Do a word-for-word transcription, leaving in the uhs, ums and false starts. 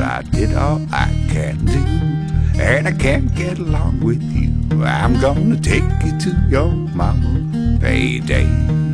I did all I can do, and I can't get along with you. I'm gonna take you to your mama payday.